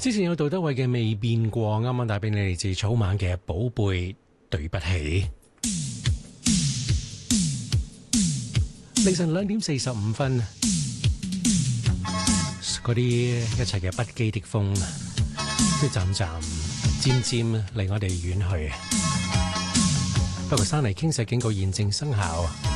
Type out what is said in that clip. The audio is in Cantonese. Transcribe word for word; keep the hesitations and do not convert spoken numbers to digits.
之前有杜德偉嘅未變過，啱啱帶俾你嚟自草蜢嘅寶貝對不起。凌晨兩點四十五分，嗰啲一切嘅不羈的風，都漸漸漸漸離我哋遠去。不過山泥傾瀉警告現正生效。